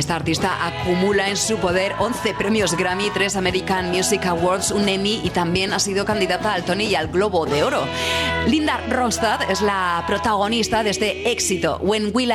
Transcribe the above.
esta artista acumula en su poder 11 premios Grammy, 3 American Music Awards, un Emmy y también ha sido candidata al Tony y al Globo de Oro. Linda Ronstadt es la protagonista de este éxito, When Will